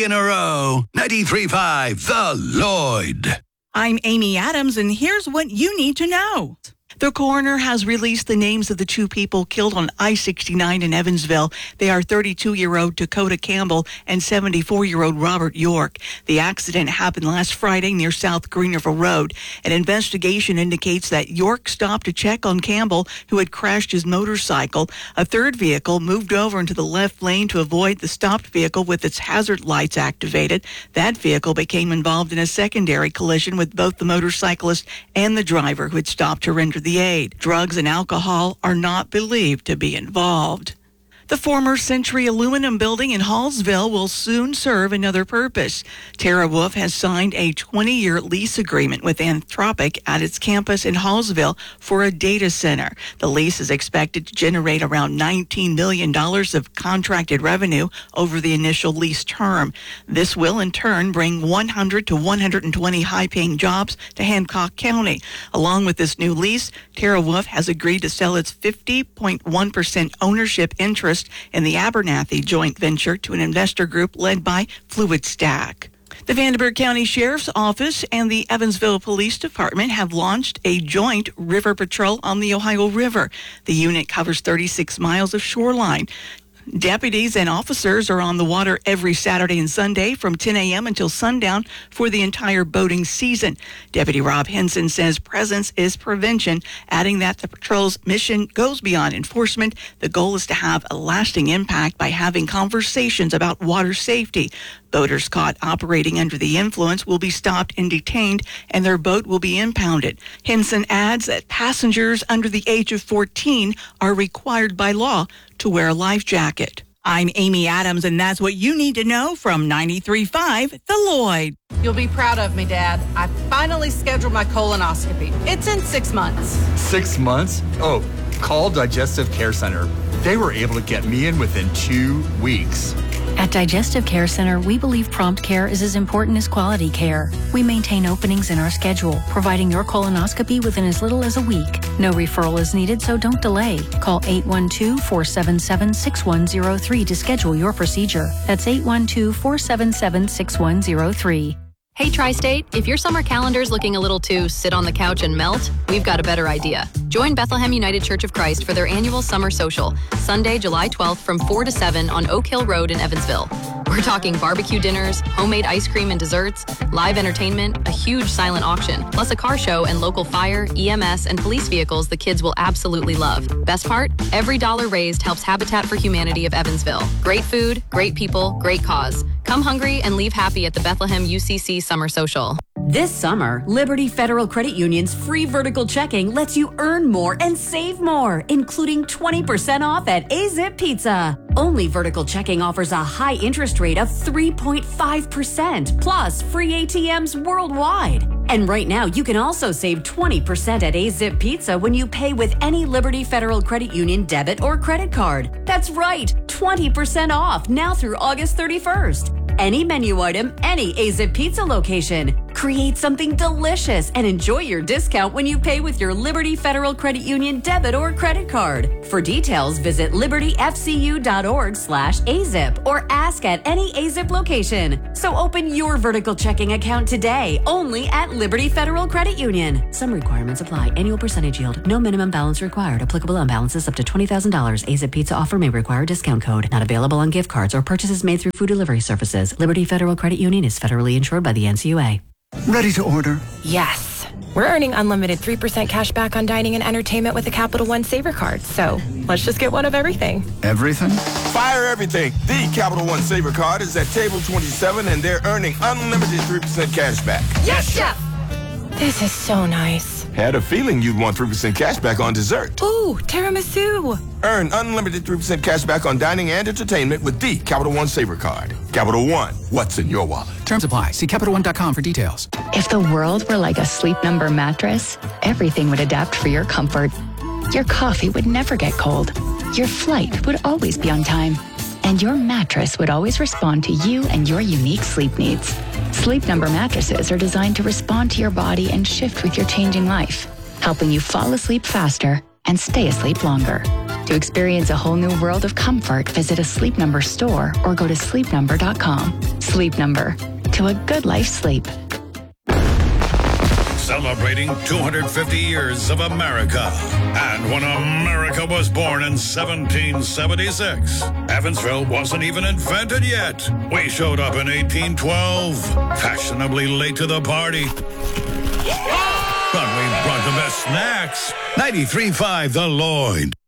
3 in a row. 93.5 The Lloyd. I'm Amy Adams, and here's what you need to know. The coroner has released the names of the two people killed on I-69 in Evansville. They are 32-year-old Dakota Campbell and 74-year-old Robert York. The accident happened last Friday near South Green River Road. An investigation indicates that York stopped to check on Campbell, who had crashed his motorcycle. A third vehicle moved over into the left lane to avoid the stopped vehicle with its hazard lights activated. That vehicle became involved in a secondary collision with both the motorcyclist and the driver, who had stopped to render the aid. Drugs and alcohol are not believed to be involved. The former Century Aluminum building in Hallsville will soon serve another purpose. TeraWulf has signed a 20-year lease agreement with Anthropic at its campus in Hallsville for a data center. The lease is expected to generate around $19 million of contracted revenue over the initial lease term. This will in turn bring 100 to 120 high-paying jobs to Hancock County. Along with this new lease, TeraWulf has agreed to sell its 50.1% ownership interest in the Abernathy joint venture to an investor group led by FluidStack. The Vanderburgh County Sheriff's Office and the Evansville Police Department have launched a joint river patrol on the Ohio River. The unit covers 36 miles of shoreline. Deputies and officers are on the water every Saturday and Sunday from 10 a.m. until sundown for the entire boating season. Deputy Rob Henson says presence is prevention, adding that the patrol's mission goes beyond enforcement. The goal is to have a lasting impact by having conversations about water safety. Boaters caught operating under the influence will be stopped and detained, and their boat will be impounded. Henson adds that passengers under the age of 14 are required by law to wear a life jacket. I'm Amy Adams, and that's what you need to know from 93.5 The Lloyd. You'll be proud of me, Dad. I finally scheduled my colonoscopy. It's in 6 months. 6 months? Oh, call Digestive Care Center. They were able to get me in within 2 weeks. At Digestive Care Center, we believe prompt care is as important as quality care. We maintain openings in our schedule, providing your colonoscopy within as little as a week. No referral is needed, so don't delay. Call 812-477-6103 to schedule your procedure. That's 812-477-6103. Hey, Tri-State, if your summer calendar's looking a little too sit on the couch and melt, we've got a better idea. Join Bethlehem United Church of Christ for their annual summer social, Sunday, July 12th from 4 to 7 on Oak Hill Road in Evansville. We're talking barbecue dinners, homemade ice cream and desserts, live entertainment, a huge silent auction, plus a car show and local fire, EMS, and police vehicles the kids will absolutely love. Best part? Every dollar raised helps Habitat for Humanity of Evansville. Great food, great people, great cause. Come hungry and leave happy at the Bethlehem UCC Summer Social. This summer, Liberty Federal Credit Union's free vertical checking lets you earn more and save more, including 20% off at AZIP Pizza. Only vertical checking offers a high interest rate of 3.5%, plus free ATMs worldwide. And right now, you can also save 20% at AZIP Pizza when you pay with any Liberty Federal Credit Union debit or credit card. That's right, 20% off now through August 31st. Any menu item, any AZIP Pizza location. Create something delicious and enjoy your discount when you pay with your Liberty Federal Credit Union debit or credit card. For details, visit libertyfcu.org/AZIP or ask at any AZIP location. So open your vertical checking account today, only at Liberty Federal Credit Union. Some requirements apply. Annual percentage yield. No minimum balance required. Applicable on balances up to $20,000. AZIP Pizza offer may require discount code. Not available on gift cards or purchases made through food delivery services. Liberty Federal Credit Union is federally insured by the NCUA. Ready to order? Yes. We're earning unlimited 3% cash back on dining and entertainment with the Capital One Saver Card. So let's just get one of everything. Everything? Fire everything. The Capital One Saver Card is at table 27 and they're earning unlimited 3% cash back. Yes, Chef! This is so nice. Had a feeling you'd want 3% cash back on dessert. Ooh, tiramisu. Earn unlimited 3% cash back on dining and entertainment with the Capital One Saver Card. Capital One, what's in your wallet? Terms apply. See CapitalOne.com for details. If the world were like a Sleep Number mattress, everything would adapt for your comfort. Your coffee would never get cold. Your flight would always be on time. And your mattress would always respond to you and your unique sleep needs. Sleep Number mattresses are designed to respond to your body and shift with your changing life, helping you fall asleep faster and stay asleep longer. To experience a whole new world of comfort, visit a Sleep Number store or go to sleepnumber.com. Sleep Number. To a good life sleep. Celebrating 250 years of America. And when America was born in 1776, Evansville wasn't even invented yet. We showed up in 1812, fashionably late to the party. But we brought the best snacks. 93.5 The Lloyd.